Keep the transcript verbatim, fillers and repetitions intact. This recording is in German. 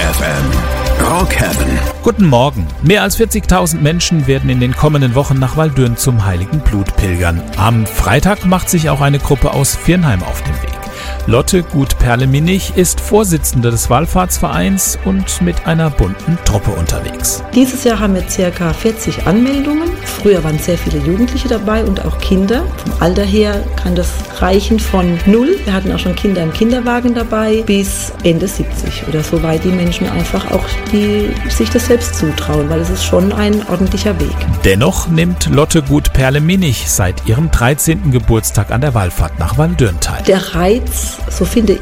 F M. Rock Heaven. Guten Morgen. Mehr als vierzigtausend Menschen werden in den kommenden Wochen nach Waldürn zum Heiligen Blut pilgern. Am Freitag macht sich auch eine Gruppe aus Viernheim auf den Weg. Lotte Gut-Perle-Minich ist Vorsitzende des Wallfahrtsvereins und mit einer bunten Truppe unterwegs. Dieses Jahr haben wir ca. vierzig Anmeldungen. Früher waren sehr viele Jugendliche dabei und auch Kinder. Vom Alter her kann das reichen von null, wir hatten auch schon Kinder im Kinderwagen dabei, bis Ende siebzig oder so weit die Menschen einfach auch die sich das selbst zutrauen, weil es ist schon ein ordentlicher Weg. Dennoch nimmt Lotte Gut-Perle-Minich seit ihrem dreizehnten Geburtstag an der Wallfahrt nach Waldürn teil. Der Reiz, so finde